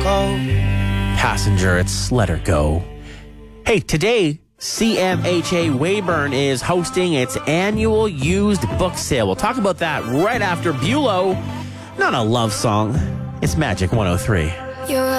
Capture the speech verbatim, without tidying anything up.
Passenger, it's Let Her Go. Hey, today, C M H A Weyburn is hosting its annual used book sale. We'll talk about that right after Bulow. Not a love song. It's Magic one oh three. You're